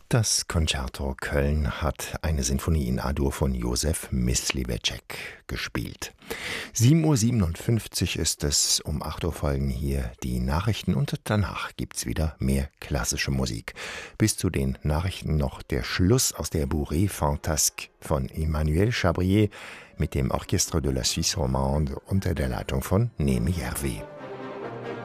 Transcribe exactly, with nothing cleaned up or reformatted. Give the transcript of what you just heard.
Das Concerto Köln hat eine Sinfonie in A-Dur von Josef Myslibecek gespielt. sieben Uhr siebenundfünfzig ist es, um acht Uhr folgen hier die Nachrichten und danach gibt's wieder mehr klassische Musik. Bis zu den Nachrichten noch der Schluss aus der Bourrée Fantasque von Emmanuel Chabrier mit dem Orchestre de la Suisse Romande unter der Leitung von Nemi Hervé.